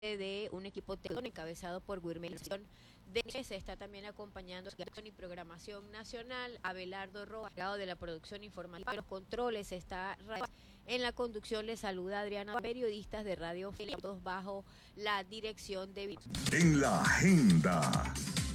de un equipo técnico encabezado por Wilmer de se está también acompañando y programación nacional. Abelardo Rojas, encargado de la producción informativa, los controles está en la conducción. Le saluda Adriana, periodistas de Radio Feliz, todos bajo la dirección de En la agenda.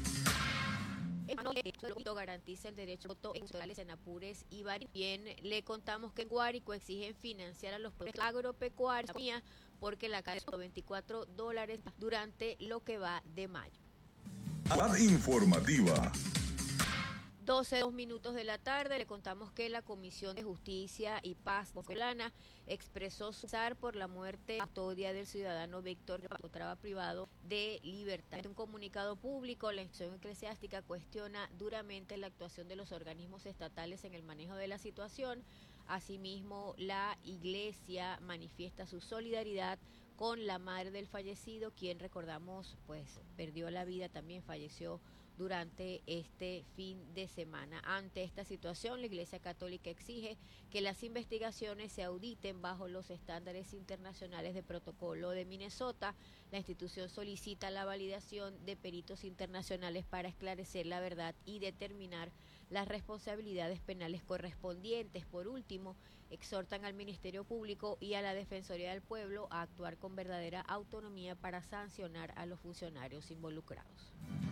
Garantiza el derecho a voto en Apures y Barinas. Bien, le contamos que en Guárico exigen financiar a los agropecuarios porque la cadena es $24 durante lo que va de mayo. Informativa. 12:02 de la tarde, le contamos que la Comisión de Justicia y Paz venezolana expresó su pesar por la muerte custodia del ciudadano Víctor encontraba privado de libertad. En un comunicado público, la institución eclesiástica cuestiona duramente la actuación de los organismos estatales en el manejo de la situación. Asimismo, la Iglesia manifiesta su solidaridad con la madre del fallecido, quien recordamos pues perdió la vida, también falleció durante este fin de semana. Ante esta situación, la Iglesia Católica exige que las investigaciones se auditen bajo los estándares internacionales de protocolo de Minnesota. La institución solicita la validación de peritos internacionales para esclarecer la verdad y determinar las responsabilidades penales correspondientes. Por último, exhortan al Ministerio Público y a la Defensoría del Pueblo a actuar con verdadera autonomía para sancionar a los funcionarios involucrados.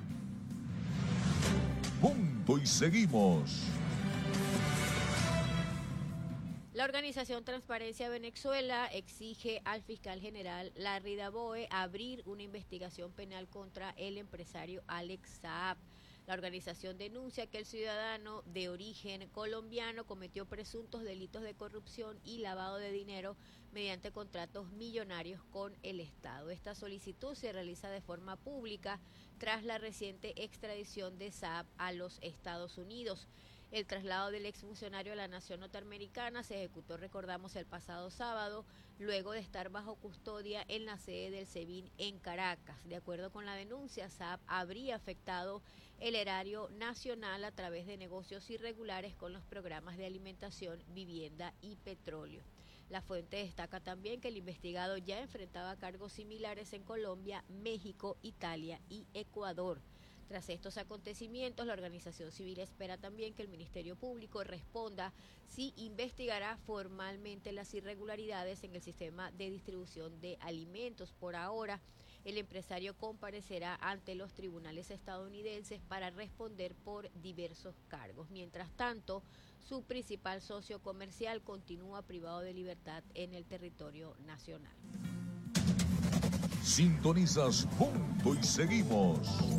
Punto y seguimos. La organización Transparencia Venezuela exige al fiscal general Larry Daboe abrir una investigación penal contra el empresario Alex Saab. La organización denuncia que el ciudadano de origen colombiano cometió presuntos delitos de corrupción y lavado de dinero mediante contratos millonarios con el Estado. Esta solicitud se realiza de forma pública tras la reciente extradición de Saab a los Estados Unidos. El traslado del exfuncionario a la nación norteamericana se ejecutó, recordamos, el pasado sábado, luego de estar bajo custodia en la sede del SEBIN en Caracas. De acuerdo con la denuncia, Saab habría afectado el erario nacional a través de negocios irregulares con los programas de alimentación, vivienda y petróleo. La fuente destaca también que el investigado ya enfrentaba cargos similares en Colombia, México, Italia y Ecuador. Tras estos acontecimientos, la organización civil espera también que el Ministerio Público responda si investigará formalmente las irregularidades en el sistema de distribución de alimentos. Por ahora, el empresario comparecerá ante los tribunales estadounidenses para responder por diversos cargos. Mientras tanto, su principal socio comercial continúa privado de libertad en el territorio nacional. Sintonizas Punto y seguimos.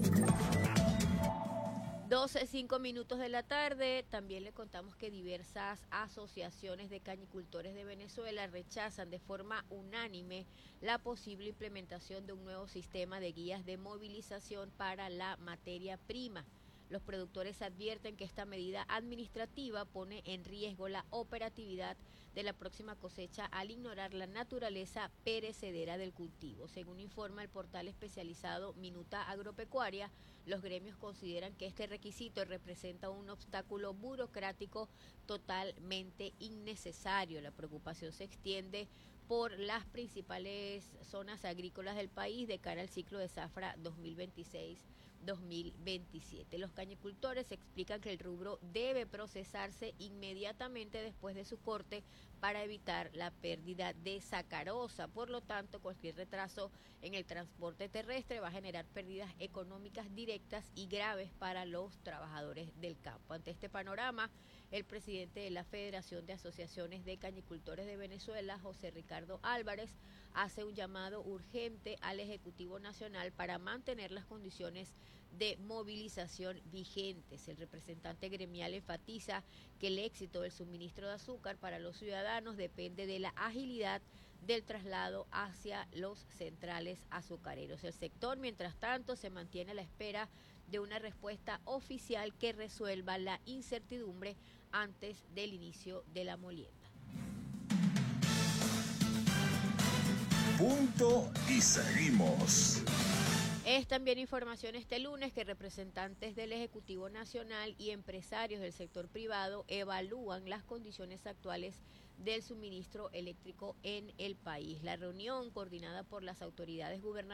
12:05 de la tarde. También le contamos que diversas asociaciones de cañicultores de Venezuela rechazan de forma unánime la posible implementación de un nuevo sistema de guías de movilización para la materia prima. Los productores advierten que esta medida administrativa pone en riesgo la operatividad de la próxima cosecha al ignorar la naturaleza perecedera del cultivo. Según informa el portal especializado Minuta Agropecuaria, los gremios consideran que este requisito representa un obstáculo burocrático totalmente innecesario. La preocupación se extiende por las principales zonas agrícolas del país de cara al ciclo de zafra 2026-2027. Los cañicultores explican que el rubro debe procesarse inmediatamente después de su corte para evitar la pérdida de sacarosa. Por lo tanto, cualquier retraso en el transporte terrestre va a generar pérdidas económicas directas y graves para los trabajadores del campo. Ante este panorama, el presidente de la Federación de Asociaciones de Cañicultores de Venezuela, José Ricardo Álvarez, hace un llamado urgente al Ejecutivo Nacional para mantener las condiciones de movilización vigentes. El representante gremial enfatiza que el éxito del suministro de azúcar para los ciudadanos depende de la agilidad del traslado hacia los centrales azucareros. El sector, mientras tanto, se mantiene a la espera de una respuesta oficial que resuelva la incertidumbre antes del inicio de la molienda. Punto y seguimos. Es también información este lunes que representantes del Ejecutivo Nacional y empresarios del sector privado evalúan las condiciones actuales del suministro eléctrico en el país. La reunión, coordinada por las autoridades gubernamentales,